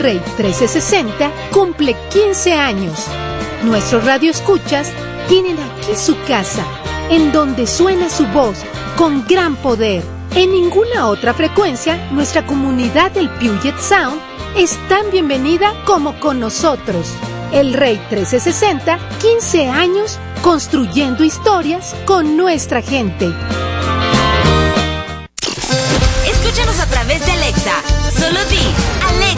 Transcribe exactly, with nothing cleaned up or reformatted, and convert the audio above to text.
Rey trescientos sesenta cumple quince años. Nuestros radioescuchas tienen aquí su casa, en donde suena su voz con gran poder. En ninguna otra frecuencia, nuestra comunidad del Puget Sound es tan bienvenida como con nosotros. El Rey trescientos sesenta, quince años construyendo historias con nuestra gente. Escúchanos a través de Alexa. Solo di